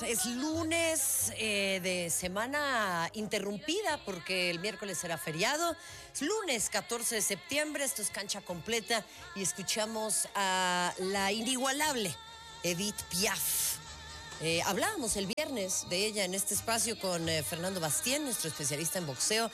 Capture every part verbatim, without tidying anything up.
Es lunes eh, de semana interrumpida porque el miércoles será feriado. Es lunes catorce de septiembre, esto es Cancha Completa y escuchamos a la inigualable Edith Piaf. Eh, hablábamos el viernes de ella en este espacio con eh, Fernando Bastien, nuestro especialista en boxeo.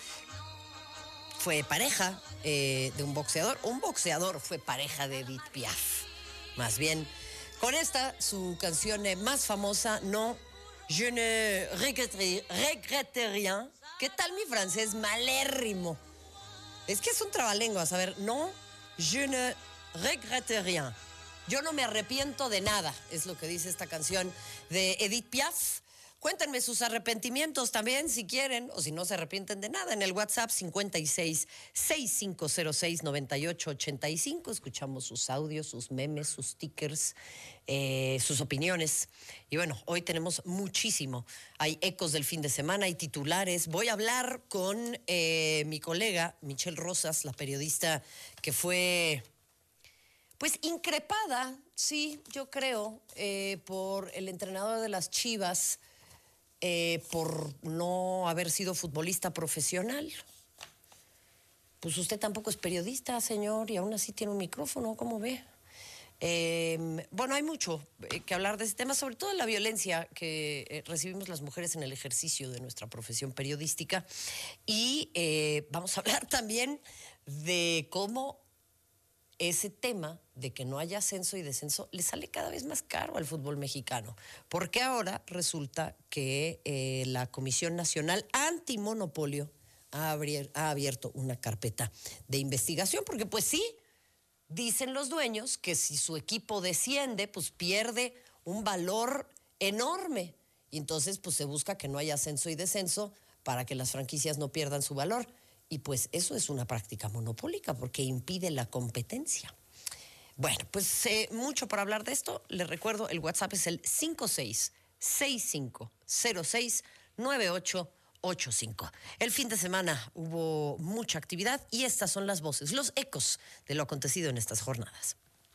Fue pareja eh, de un boxeador, un boxeador fue pareja de Edith Piaf. Más bien, con esta, su canción eh, más famosa, No, je ne regrette, regrette rien. ¿Qué tal mi francés? Malérrimo. Es que es un trabalenguas. A ver, No, je ne regrette rien. Yo no me arrepiento de nada, es lo que dice esta canción de Edith Piaf. Cuéntenme sus arrepentimientos también, si quieren, o si no se arrepienten de nada, en el WhatsApp cincuenta y seis, sesenta y cinco cero seis, noventa y ocho ochenta y cinco. Escuchamos sus audios, sus memes, sus stickers, eh, sus opiniones. Y bueno, hoy tenemos muchísimo. Hay ecos del fin de semana, hay titulares. Voy a hablar con eh, mi colega Michelle Rosas, la periodista que fue... Pues increpada, sí, yo creo, eh, por el entrenador de las Chivas, eh, por no haber sido futbolista profesional. Pues usted tampoco es periodista, señor, y aún así tiene un micrófono, ¿cómo ve? Eh, bueno, hay mucho que hablar de este tema, sobre todo de la violencia que eh, recibimos las mujeres en el ejercicio de nuestra profesión periodística. Y eh, vamos a hablar también de cómo ese tema de que no haya ascenso y descenso le sale cada vez más caro al fútbol mexicano, porque ahora resulta que eh, la Comisión Nacional Antimonopolio ha, abier- ha abierto una carpeta de investigación, porque pues sí, dicen los dueños que si su equipo desciende, pues pierde un valor enorme, y entonces pues se busca que no haya ascenso y descenso para que las franquicias no pierdan su valor. Y pues eso es una práctica monopólica porque impide la competencia. Bueno, pues eh, mucho para hablar de esto. Les recuerdo, el WhatsApp es el cinco seis, sesenta y cinco cero seis, nueve ocho ocho cinco. El fin de semana hubo mucha actividad y estas son las voces, los ecos de lo acontecido en estas jornadas.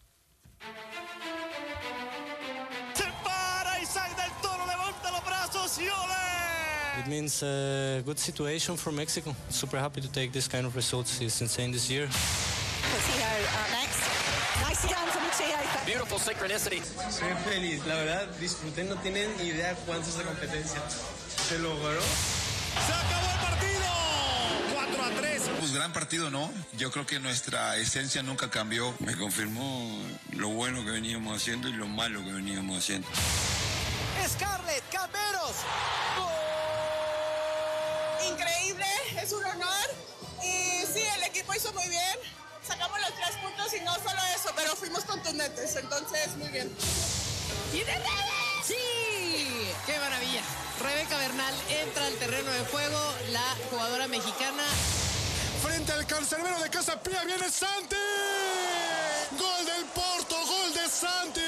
Se para Isaac del Toro, levanta los brazos y ¡ole! It means a good situation for Mexico. Super happy to take this kind of results. It's insane this year. Coutinho up next. Nicely done from Coutinho. Beautiful synchronicity. Soy feliz, la verdad disfruté, no tienen idea cuánto es la competencia. Se logró. ¡Se acabó el partido! cuatro a tres. Pues gran partido, ¿no? Yo creo que nuestra esencia nunca cambió. Me confirmó lo bueno que veníamos haciendo y lo malo que veníamos haciendo. Scarlett Camberos. ¡Gol! Increíble, es un honor. Y sí, el equipo hizo muy bien. Sacamos los tres puntos y no solo eso, pero fuimos contundentes. Entonces, muy bien. ¿Tiene redes? ¡Sí! ¡Qué maravilla! Rebeca Bernal entra al terreno de juego, la jugadora mexicana. Frente al cancerbero de Casa Pía viene Santi. Gol del Porto, gol de Santi.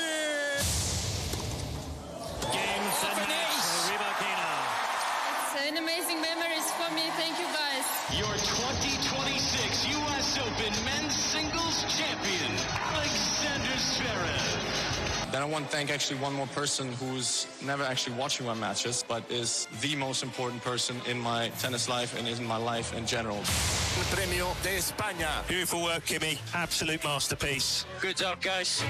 Game finish. It's an amazing memories for me. Thank you guys. Your twenty twenty-six U S Open Men's Singles Champion, Alexander Zverev. Then I want to thank actually one more person who's never actually watching my matches, but is the most important person in my tennis life and in my life in general. El premio de España. Beautiful work, Kimmy. Absolute masterpiece. Good job, guys.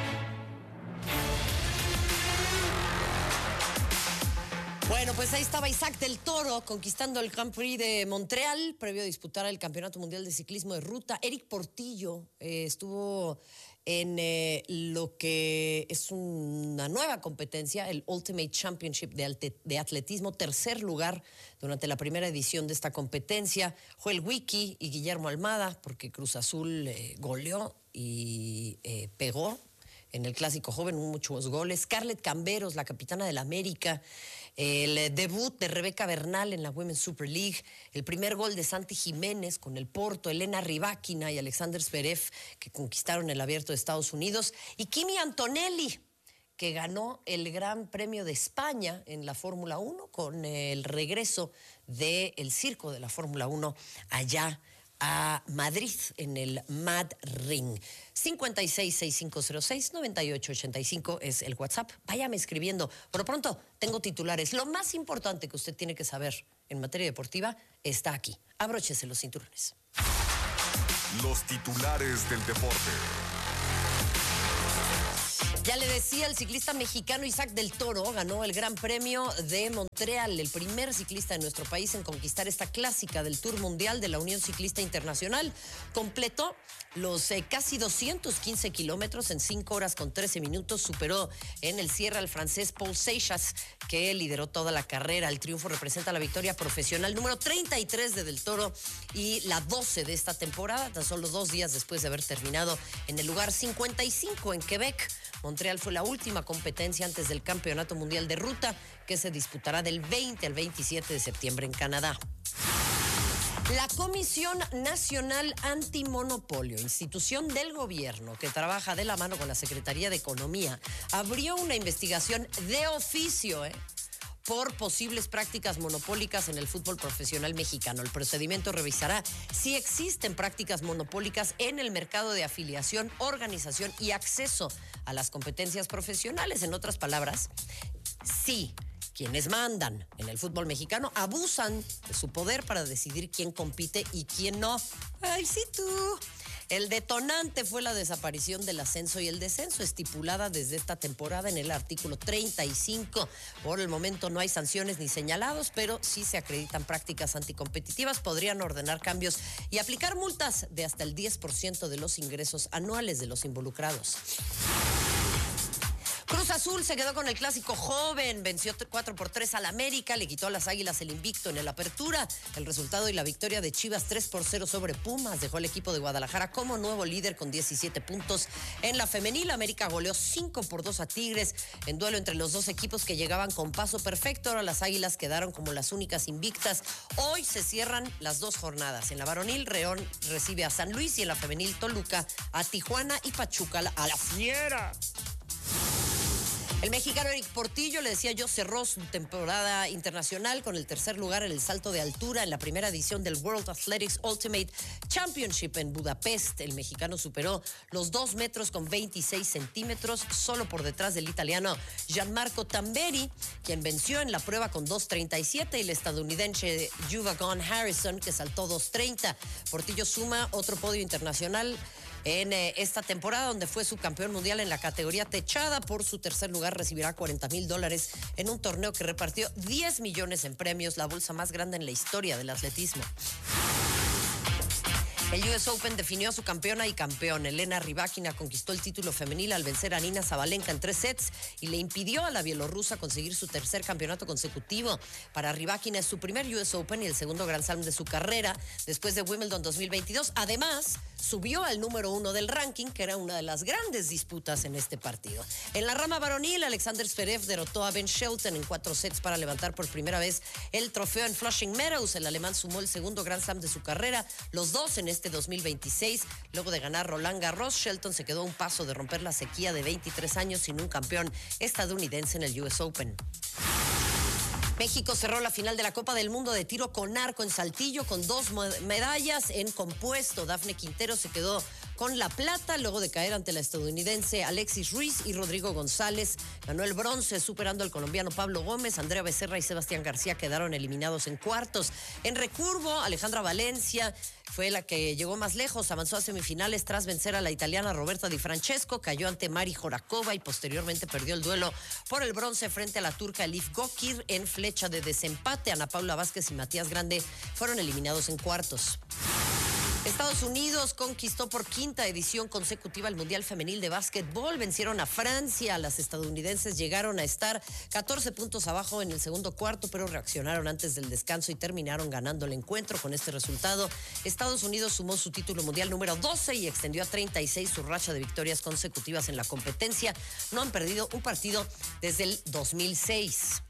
Bueno, pues ahí estaba Isaac del Toro conquistando el Grand Prix de Montreal, previo a disputar el Campeonato Mundial de Ciclismo de Ruta. Eric Portillo eh, estuvo en eh, lo que es una nueva competencia, el Ultimate Championship de, alte- de atletismo, tercer lugar durante la primera edición de esta competencia. Joel Wiki y Guillermo Almada, porque Cruz Azul eh, goleó y eh, pegó en el Clásico Joven, muchos goles. Scarlett Camberos, la capitana del América, el debut de Rebeca Bernal en la Women's Super League, el primer gol de Santi Jiménez con el Porto, Elena Rybakina y Alexander Zverev, que conquistaron el Abierto de Estados Unidos, y Kimi Antonelli, que ganó el Gran Premio de España en la Fórmula uno con el regreso del circo de la Fórmula uno allá a Madrid en el Mad Ring. cincuenta y seis, sesenta y cinco cero seis, noventa y ocho ochenta y cinco es el WhatsApp. Váyame escribiendo. Por lo pronto, tengo titulares. Lo más importante que usted tiene que saber en materia deportiva está aquí. Abróchese los cinturones. Los titulares del deporte. Ya le decía, el ciclista mexicano Isaac del Toro ganó el Gran Premio de Montreal, el primer ciclista de nuestro país en conquistar esta clásica del Tour Mundial de la Unión Ciclista Internacional. Completó los eh, casi doscientos quince kilómetros en cinco horas con trece minutos. Superó en el cierre al francés Paul Seixas, que lideró toda la carrera. El triunfo representa la victoria profesional número treinta y tres de Del Toro y la doce de esta temporada, tan solo dos días después de haber terminado en el lugar cincuenta y cinco en Quebec. Montreal fue la última competencia antes del Campeonato Mundial de Ruta, que se disputará del veinte al veintisiete de septiembre en Canadá. La Comisión Nacional Antimonopolio, institución del gobierno que trabaja de la mano con la Secretaría de Economía, abrió una investigación de oficio, ¿eh? por posibles prácticas monopólicas en el fútbol profesional mexicano. El procedimiento revisará si existen prácticas monopólicas en el mercado de afiliación, organización y acceso a las competencias profesionales. En otras palabras, si quienes mandan en el fútbol mexicano abusan de su poder para decidir quién compite y quién no. ¡Ay, sí tú! El detonante fue la desaparición del ascenso y el descenso, estipulada desde esta temporada en el artículo treinta y cinco. Por el momento no hay sanciones ni señalados, pero sí se acreditan prácticas anticompetitivas. Podrían ordenar cambios y aplicar multas de hasta el diez por ciento de los ingresos anuales de los involucrados. Cruz Azul se quedó con el clásico joven, venció cuatro por tres al América, le quitó a las Águilas el invicto en el Apertura. El resultado y la victoria de Chivas tres por cero sobre Pumas dejó al equipo de Guadalajara como nuevo líder con diecisiete puntos. En la femenil, América goleó cinco por dos a Tigres en duelo entre los dos equipos que llegaban con paso perfecto. Ahora las Águilas quedaron como las únicas invictas. Hoy se cierran las dos jornadas. En la varonil, León recibe a San Luis y en la femenil, Toluca a Tijuana y Pachuca a la Fiera. El mexicano Eric Portillo, le decía yo, cerró su temporada internacional con el tercer lugar en el salto de altura en la primera edición del World Athletics Ultimate Championship en Budapest. El mexicano superó los dos metros con veintiséis centímetros, solo por detrás del italiano Gianmarco Tamberi, quien venció en la prueba con dos treinta y siete, y el estadounidense Juvagon Harrison, que saltó dos treinta. Portillo suma otro podio internacional en eh, esta temporada, donde fue subcampeón mundial en la categoría techada. Por su tercer lugar recibirá cuarenta mil dólares en un torneo que repartió diez millones en premios, la bolsa más grande en la historia del atletismo. El U S Open definió a su campeona y campeón. Elena Rybakina conquistó el título femenil al vencer a Nina Sabalenka en tres sets y le impidió a la bielorrusa conseguir su tercer campeonato consecutivo. Para Rybakina es su primer U S Open y el segundo Grand Slam de su carrera después de Wimbledon dos mil veintidós. Además, subió al número uno del ranking, que era una de las grandes disputas en este partido. En la rama varonil, Alexander Zverev derrotó a Ben Shelton en cuatro sets para levantar por primera vez el trofeo en Flushing Meadows. El alemán sumó el segundo Grand Slam de su carrera, los dos en este dos mil veintiséis. Luego de ganar Roland Garros, Shelton se quedó a un paso de romper la sequía de veintitrés años sin un campeón estadounidense en el U S Open. México cerró la final de la Copa del Mundo de tiro con arco en Saltillo con dos medallas en compuesto. Dafne Quintero se quedó con la plata luego de caer ante la estadounidense Alexis Ruiz, y Rodrigo González ganó el bronce superando al colombiano Pablo Gómez. Andrea Becerra y Sebastián García quedaron eliminados en cuartos. En recurvo, Alejandra Valencia fue la que llegó más lejos, avanzó a semifinales tras vencer a la italiana Roberta Di Francesco, cayó ante Mari Jorakova y posteriormente perdió el duelo por el bronce frente a la turca Elif Gokir en flecha de desempate. Ana Paula Vázquez y Matías Grande fueron eliminados en cuartos. Estados Unidos conquistó por quinta edición consecutiva el Mundial Femenil de Básquetbol. Vencieron a Francia. Las estadounidenses llegaron a estar catorce puntos abajo en el segundo cuarto, pero reaccionaron antes del descanso y terminaron ganando el encuentro. Con este resultado, Estados Unidos sumó su título mundial número doce y extendió a treinta y seis su racha de victorias consecutivas en la competencia. No han perdido un partido desde el dos mil seis.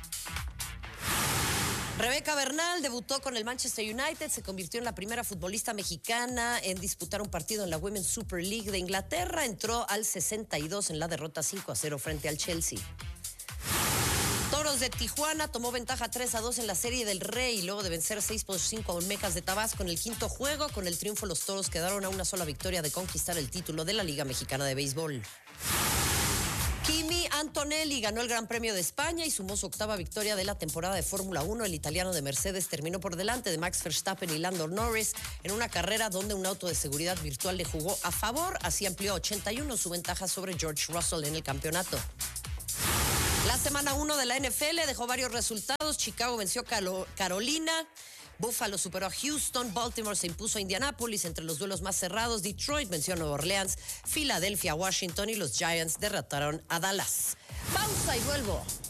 Rebeca Bernal debutó con el Manchester United, se convirtió en la primera futbolista mexicana en disputar un partido en la Women's Super League de Inglaterra. Entró al sesenta y dos en la derrota cinco a cero frente al Chelsea. Toros Toros de Tijuana tomó ventaja tres a dos en la Serie del Rey luego de vencer seis por cinco a Olmecas de Tabasco en el quinto juego. Con el triunfo, los Toros quedaron a una sola victoria de conquistar el título de la Liga Mexicana de Béisbol. Kimi Antonelli ganó el Gran Premio de España y sumó su octava victoria de la temporada de Fórmula uno. El italiano de Mercedes terminó por delante de Max Verstappen y Lando Norris en una carrera donde un auto de seguridad virtual le jugó a favor. Así amplió a ochenta y uno su ventaja sobre George Russell en el campeonato. La semana uno de la N F L dejó varios resultados. Chicago venció a Carolina. Buffalo superó a Houston, Baltimore se impuso a Indianapolis. Entre los duelos más cerrados, Detroit venció a Nueva Orleans, Filadelfia a Washington y los Giants derrotaron a Dallas. Pausa y vuelvo.